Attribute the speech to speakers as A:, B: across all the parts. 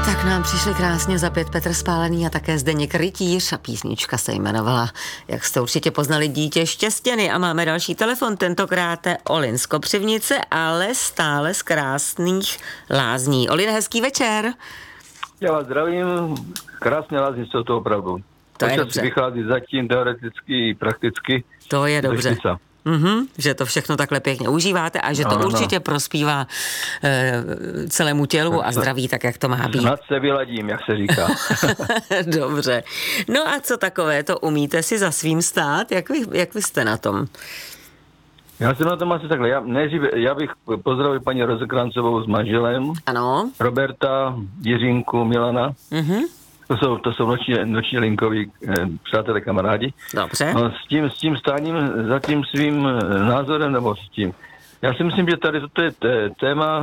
A: Tak nám přišli krásně za 5 Petr Spálený a také Zdeněk Rytíř a písnička se jmenovala, jak jste určitě poznali, Dítě štěstěny. A máme další telefon, tentokrát Olin z Kopřivnice, ale stále z krásných Lázní. Olin, hezký večer.
B: Já vás zdravím, krásně Lázní jsou to opravdu.
A: To je dobře.
B: Vychází zatím teoreticky i prakticky.
A: To je dobře. Že to všechno takhle pěkně užíváte a že to určitě prospívá celému tělu a zdraví, tak jak to má být.
B: Snad se vyladím, jak se říká.
A: Dobře. No a co takové, to umíte si za svým stát? Jak vy jste na tom?
B: Já jsem na tom asi takhle. Já bych pozdravil paní Rozekrancovou s manželem.
A: Ano.
B: Roberta, Jiřinku, Milana. To jsou noční linkoví přátelé, kamarádi.
A: Dobře.
B: No, s tím stáním za tím svým názorem, nebo s tím. Já si myslím, že tady toto je téma.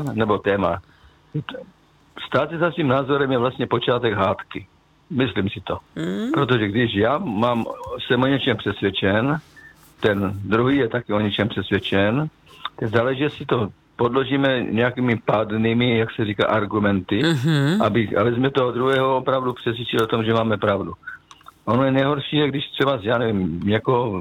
B: Stát za svým názorem je vlastně počátek hádky. Myslím si to. Protože když jsem o něčem přesvědčen, ten druhý je taky o něčem přesvědčen, tak záleží, jestli to podložíme nějakými pádnými, jak se říká, argumenty, aby jsme toho druhého opravdu přesvědčili o tom, že máme pravdu. Ono je nejhorší, když třeba, já nevím, někoho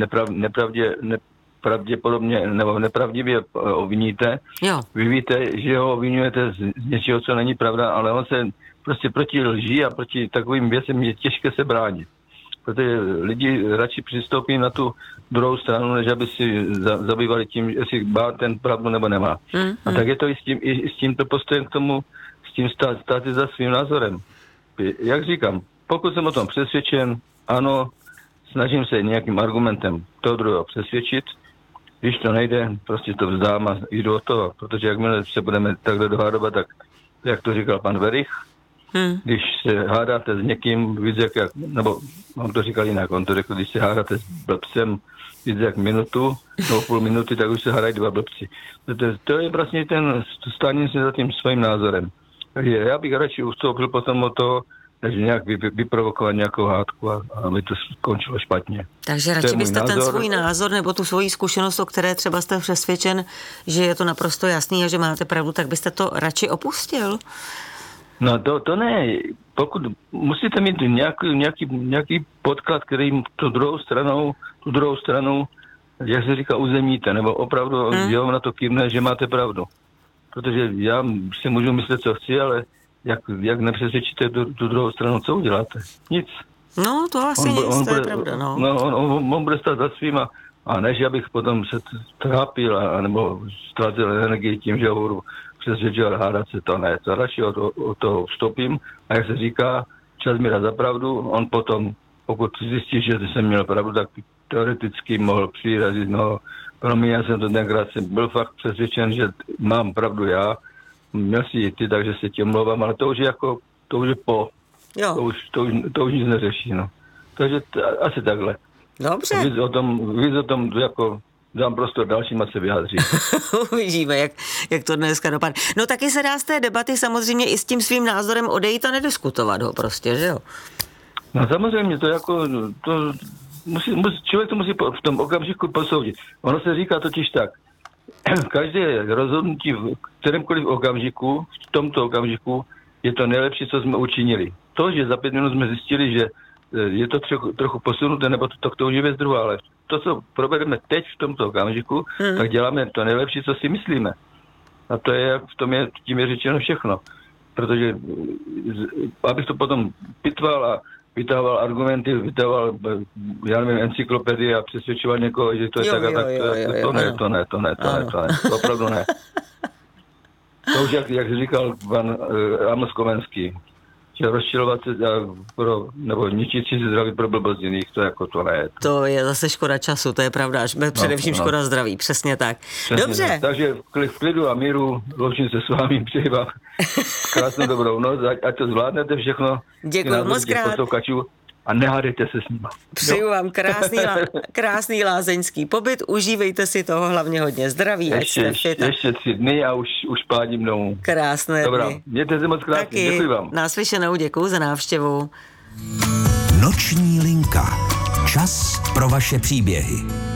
B: nepravděpodobně nebo nepravdivě obviníte.
A: Jo.
B: Vy víte, že ho obvinujete z něčeho, co není pravda, ale on se prostě proti lži a proti takovým věcem je těžké se bránit. Protože lidi radši přistoupí na tu druhou stranu, než aby si zabývali tím, jestli má ten pravdu nebo nemá. A tak je to i s tímto postojem k tomu, s tím stát za svým názorem. Jak říkám, pokud jsem o tom přesvědčen, ano, snažím se nějakým argumentem toho druhého přesvědčit. Když to nejde, prostě to vzdám a jdu od toho, protože jakmile se budeme takhle dohádovat, tak jak to říkal pan Verich, když se hádáte s někým víc nebo on to říkal jinak, on to řekl, když se hádáte s blbcem víc jak minutu, nebo půl minuty, tak už se hádají 2 blbci. To je vlastně ten stáním se za tím svým názorem. Takže já bych radši ustoupil potom od toho, než nějak vyprovokovat nějakou hádku a aby to skončilo špatně.
A: Takže radši byste ten svůj názor nebo tu svoji zkušenost, o které třeba jste přesvědčen, že je to naprosto jasný a že máte pravdu, tak byste to radši opustil?
B: No to ne. Pokud musíte mít nějaký podklad, který tu druhou stranu, jak se říká, uzemníte, nebo opravdu vám na to kývne, že máte pravdu. Protože já si můžu myslet, co chci, ale jak nepřesvědčíte tu druhou stranu, co uděláte? Nic.
A: No, to asi nic, to je pravda, no.
B: On bude stát za svým a než abych potom se trápil nebo ztrácel energii tím, že ho budu přesvědčovat, hádat se, to ne. To radši od toho vstoupím a jak se říká, čas mi dá za pravdu, on potom, pokud zjistí, že jsem měl pravdu, tak teoreticky mohl přijít a říct, no, pro mě já jsem to tenkrát byl fakt přesvědčen, že mám pravdu já, měl si i ty, takže se tě mluvám, ale to už je po. Jo. To už nic neřeší, no. Takže asi takhle.
A: Dobře.
B: Víc o tom jako dám prostor dalším a se vyjádří.
A: Uvidíme, jak to dneska dopadne. No taky se dá z té debaty samozřejmě i s tím svým názorem odejít a nediskutovat ho prostě, že jo?
B: No samozřejmě, člověk to musí v tom okamžiku posoudit. Ono se říká totiž tak, každé rozhodnutí v kterémkoliv okamžiku, v tomto okamžiku, je to nejlepší, co jsme učinili. To, že za 5 minut jsme zjistili, že je to trochu posunuté, nebo to už je věc druhá, ale to, co provedeme teď v tomto okamžiku, tak děláme to nejlepší, co si myslíme. A to je, tím je řečeno všechno. Protože abych to potom pitval a vytahoval argumenty, já nevím, encyklopedii a přesvědčoval někoho, že to je tak a tak. To ne. To opravdu ne. To už, jak říkal pan Amos Komenský, že rozčilovat se nebo ničit si zdraví pro blbost jiných, to ne.
A: To je zase škoda času, to je pravda, především škoda zdraví, přesně tak.
B: Přesně dobře. Tak. Takže v klidu a míru loučím se s vámi, přeji vám krásnou dobrou noc, ať to zvládnete všechno.
A: Děkuji moc krát.
B: A nehádejte se s nima.
A: Přeju vám krásný lázeňský pobyt, užívejte si toho hlavně hodně zdraví.
B: Ještě 3 dny a už pádím domů.
A: Krásné
B: Dobrá,
A: dny.
B: mějte se moc krásně, děkuji vám.
A: Naslyšenou, děkuji za návštěvu.
C: Noční linka. Čas pro vaše příběhy.